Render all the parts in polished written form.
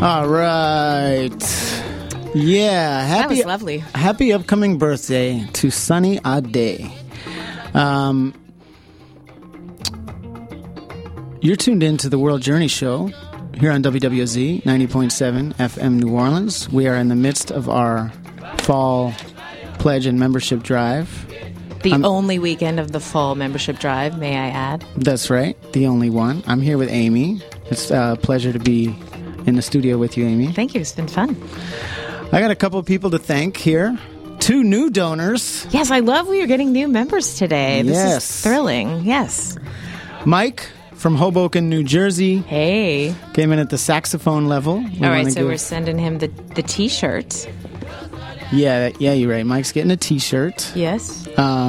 All right. Yeah. That was lovely. Happy upcoming birthday to Sunny Ade. You're tuned in to the World Journey Show here on WWZ 90.7 FM New Orleans. We are in the midst of our fall pledge and membership drive. The only weekend of the fall membership drive, may I add? That's right, the only one. I'm here with Amy. It's a pleasure to be in the studio with you, Amy. Thank you. It's been fun. I got a couple of people to thank here. 2 new donors. Yes, I love we are getting new members today. This is thrilling. Yes. Mike from Hoboken, New Jersey. Hey. Came in at the saxophone level. All right, so we're sending him the T-shirt. Yeah, you're right. Mike's getting a T-shirt. Yes.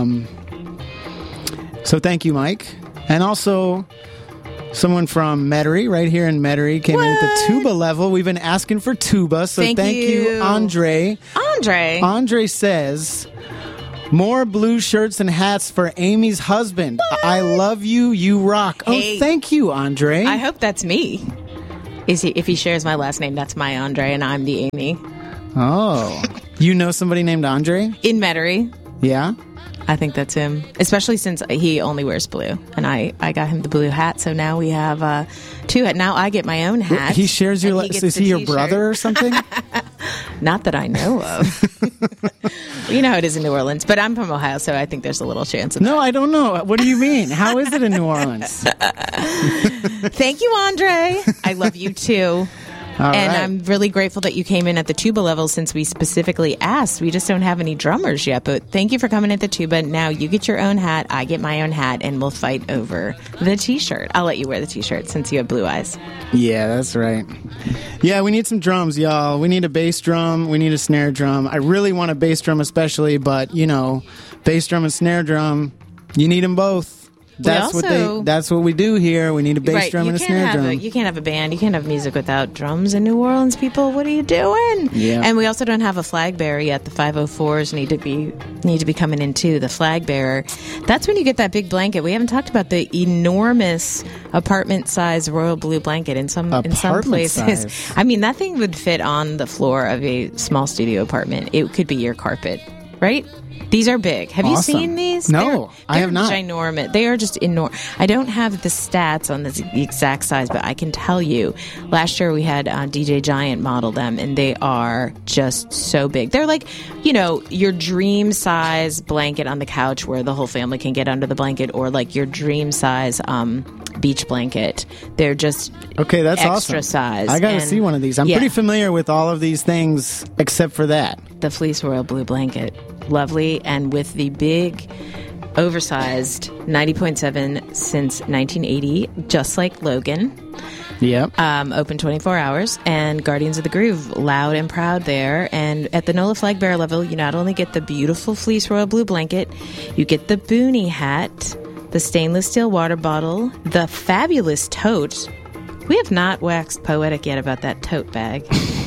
So thank you, Mike. And also, someone from Metairie, right here in Metairie, came in at the tuba level. We've been asking for tuba, so thank you, Andre. Andre says, more blue shirts and hats for Amy's husband. What? I love you. You rock. Hey, oh, thank you, Andre. I hope that's me. If he shares my last name, that's my Andre, and I'm the Amy. Oh. You know somebody named Andre? In Metairie. Yeah? I think that's him, especially since he only wears blue, and I got him the blue hat, so now we have 2 hats. Now I get my own hat. He shares your... Is he your brother or something? Not that I know of. You know how it is in New Orleans, but I'm from Ohio, so I think there's a little chance of that. No, I don't know. What do you mean? How is it in New Orleans? Thank you, Andre. I love you, too. And I'm really grateful that you came in at the tuba level since we specifically asked. We just don't have any drummers yet, but thank you for coming at the tuba. Now you get your own hat, I get my own hat, and we'll fight over the T-shirt. I'll let you wear the T-shirt since you have blue eyes. Yeah, that's right. Yeah, we need some drums, y'all. We need a bass drum. We need a snare drum. I really want a bass drum especially, but, bass drum and snare drum, you need them both. That's what we do here. We need a bass drum and a snare drum. You can't have a band. You can't have music without drums in New Orleans, people. What are you doing? Yeah. And we also don't have a flag bearer yet. The 504s need to be coming in too. The flag bearer. That's when you get that big blanket. We haven't talked about the enormous apartment size royal blue blanket in some places. Size. I mean, that thing would fit on the floor of a small studio apartment. It could be your carpet, right? These are big. Have you seen these? No, I have not. They're ginormous. They are just enormous. I don't have the stats on the exact size, but I can tell you, last year we had DJ Giant model them, and they are just so big. They're like, your dream size blanket on the couch where the whole family can get under the blanket, or like your dream size beach blanket. They're just that's extra awesome. Size. I got to see one of these. I'm pretty familiar with all of these things except for that. The fleece royal blue blanket. Lovely, and with the big, oversized 90.7 since 1980, just like Logan. Yep. Open 24 hours, and Guardians of the Groove, loud and proud there. And at the NOLA flag bearer level, you not only get the beautiful fleece royal blue blanket, you get the boonie hat, the stainless steel water bottle, the fabulous tote. We have not waxed poetic yet about that tote bag.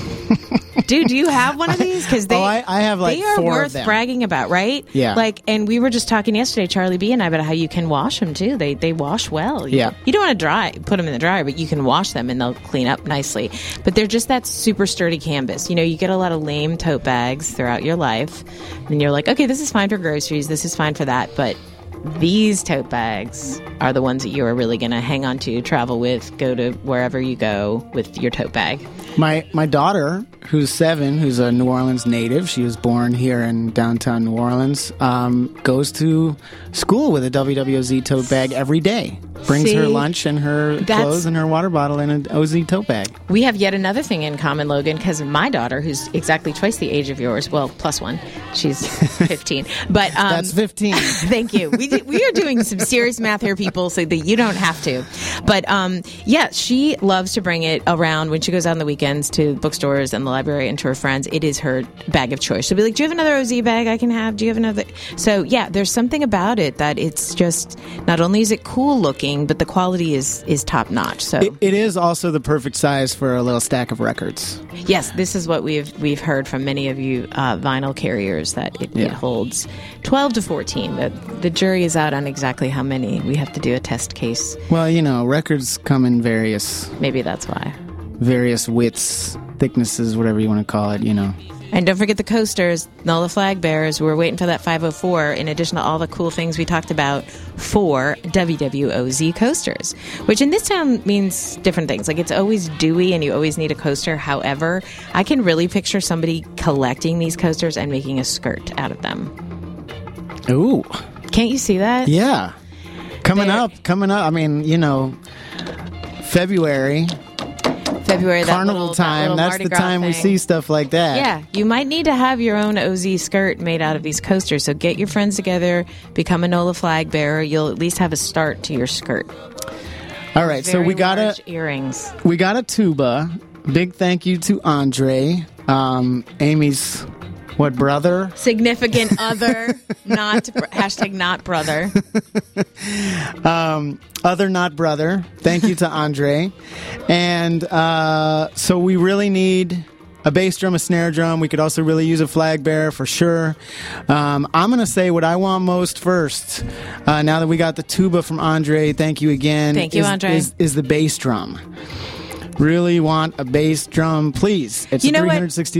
Dude, do you have one of these? Because I have like 4 of them. They are worth bragging about, right? Yeah. And we were just talking yesterday, Charlie B and I, about how you can wash them too. They wash well. You don't want to put them in the dryer, but you can wash them and they'll clean up nicely. But they're just that super sturdy canvas. You get a lot of lame tote bags throughout your life, and you're like, okay, this is fine for groceries, this is fine for that, but these tote bags are the ones that you are really going to hang on to, travel with, go to wherever you go with your tote bag. My daughter, who's 7, who's a New Orleans native, she was born here in downtown New Orleans, goes to school with a WWZ tote bag every day. Brings her lunch and her clothes and her water bottle in an OZ tote bag. We have yet another thing in common, Logan, because my daughter, who's exactly twice the age of yours, well, plus 1, she's 15. But that's 15. Thank you. We are doing some serious math here, people, so that you don't have to. But she loves to bring it around when she goes out on the weekends to bookstores and the library and to her friends. It is her bag of choice. She'll be like, do you have another OZ bag I can have? Do you have another? So, there's something about it that it's just, not only is it cool looking, but the quality is top notch. So it is also the perfect size for a little stack of records. Yes, this is what we've heard from many of you vinyl carriers, that it holds 12 to 14. The jury is out on exactly how many. We have to do a test case. Well, records come in various. Maybe that's why. various widths, thicknesses, whatever you want to call it, And don't forget the coasters, NOLA flag bearers. We're waiting for that 504 in addition to all the cool things we talked about for WWOZ coasters, which in this town means different things. Like, it's always dewy and you always need a coaster. However, I can really picture somebody collecting these coasters and making a skirt out of them. Ooh. Can't you see that? Yeah. Coming up. I mean, February, carnival time. That's the time we see stuff like that. Yeah, you might need to have your own OZ skirt made out of these coasters. So get your friends together, become a NOLA flag bearer. You'll at least have a start to your skirt. All right, so we got earrings. We got a tuba. Big thank you to Andre, Amy's brother? Significant other, not brother. Other not brother. Thank you to Andre. And so we really need a bass drum, a snare drum. We could also really use a flag bearer for sure. I'm going to say what I want most first. Now that we got the tuba from Andre, thank you again. Thank you, Andre. Is the bass drum. Really want a bass drum, please. It's $360.